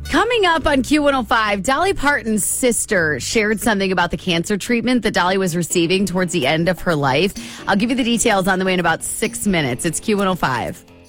Coming up on Q105, Dolly Parton's sister shared something about the cancer treatment that Dolly was receiving towards the end of her life. I'll give you the details on the way in about 6 minutes. It's Q105.